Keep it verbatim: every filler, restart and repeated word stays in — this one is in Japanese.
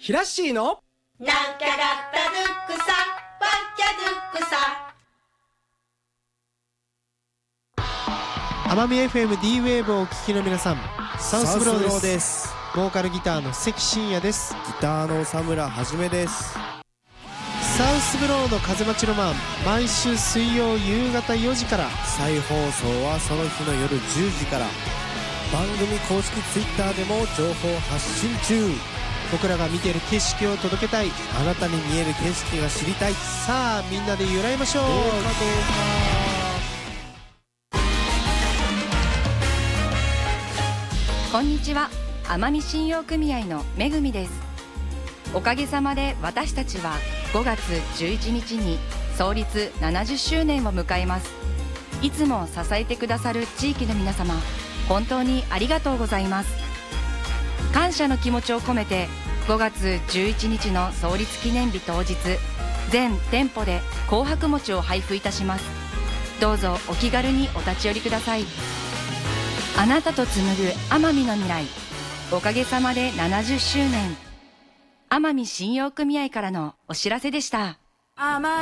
ヒラッシーのなんきゃがったルックサ、ワンキャルックサ。 奄美 エフエム D ウェーブをお聞きの皆さん、サウスブローです。ボーカルギターの関真也です。 ギターの佐村はじめです。 サウスブローの風待ちロマン、毎週水曜夕方よじから、 再放送はその日の夜じゅうじから。番組公式ツイッターでも情報発信中。 僕らが見ている景色を届けたい、 あなたに見える景色が知りたい。 さあみんなで揺らいましょう。 どうかどうか。 こんにちは、奄美信用組合のめぐみです。おかげさまで私たちはごがつじゅういちにちに創立ななじゅっしゅうねんを迎えます。いつも支えてくださる地域の皆様、本当にありがとうございます。感謝の気持ちを込めてごがつじゅういちにちの創立記念日当日、全店舗で紅白餅を配布いたします。どうぞお気軽にお立ち寄りください。あなたと紡ぐ奄美の未来、おかげさまでななじゅっしゅうねん、奄美信用組合からのお知らせでした。